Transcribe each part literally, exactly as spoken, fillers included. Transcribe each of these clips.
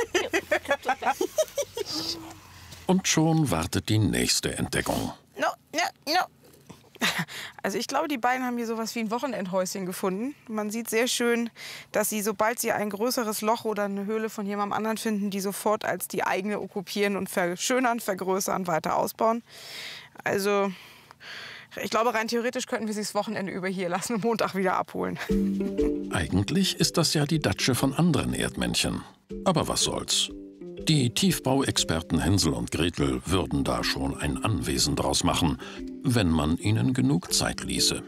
Und schon wartet die nächste Entdeckung. No, no, no. Also ich glaube, die beiden haben hier sowas wie ein Wochenendhäuschen gefunden. Man sieht sehr schön, dass sie, sobald sie ein größeres Loch oder eine Höhle von jemandem anderen finden, die sofort als die eigene okkupieren und verschönern, vergrößern, weiter ausbauen. Also ich glaube, rein theoretisch könnten wir sie das Wochenende über hier lassen und Montag wieder abholen. Eigentlich ist das ja die Datsche von anderen Erdmännchen. Aber was soll's? Die Tiefbauexperten Hänsel und Gretel würden da schon ein Anwesen draus machen, wenn man ihnen genug Zeit ließe.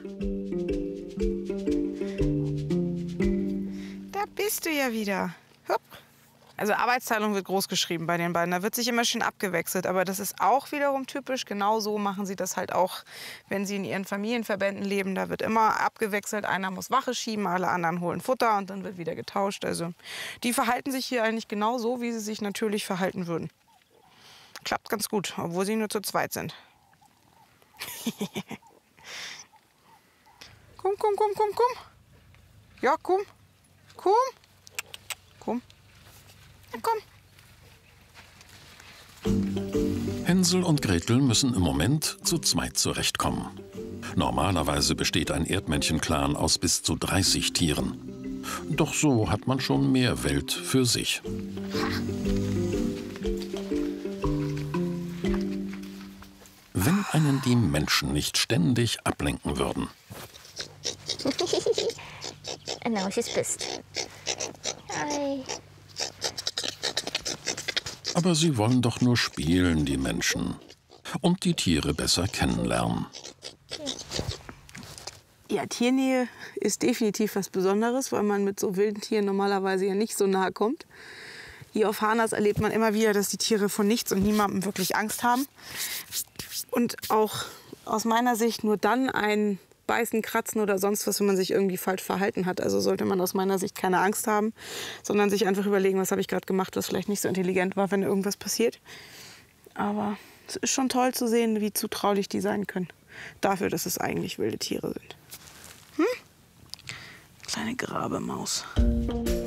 Da bist du ja wieder. Hup. Also Arbeitsteilung wird groß geschrieben bei den beiden. Da wird sich immer schön abgewechselt. Aber das ist auch wiederum typisch. Genau so machen sie das halt auch, wenn sie in ihren Familienverbänden leben. Da wird immer abgewechselt. Einer muss Wache schieben, alle anderen holen Futter und dann wird wieder getauscht. Also die verhalten sich hier eigentlich genau so, wie sie sich natürlich verhalten würden. Klappt ganz gut, obwohl sie nur zu zweit sind. Komm, komm, komm, komm, komm. Ja, komm. Komm. Komm. Na, komm. Hänsel und Gretel müssen im Moment zu zweit zurechtkommen. Normalerweise besteht ein Erdmännchen-Clan aus bis zu dreißig Tieren. Doch so hat man schon mehr Welt für sich. Wenn einen die Menschen nicht ständig ablenken würden. And now she's pissed. Hi. Aber sie wollen doch nur spielen, die Menschen. Und die Tiere besser kennenlernen. Ja, Tiernähe ist definitiv was Besonderes, weil man mit so wilden Tieren normalerweise ja nicht so nahe kommt. Hier auf Harnas erlebt man immer wieder, dass die Tiere von nichts und niemandem wirklich Angst haben. Und auch aus meiner Sicht nur dann ein Beißen, Kratzen oder sonst was, wenn man sich irgendwie falsch verhalten hat. Also sollte man aus meiner Sicht keine Angst haben, sondern sich einfach überlegen, was habe ich gerade gemacht, was vielleicht nicht so intelligent war, wenn irgendwas passiert. Aber es ist schon toll zu sehen, wie zutraulich die sein können. Dafür, dass es eigentlich wilde Tiere sind. Hm? Kleine Grabemaus.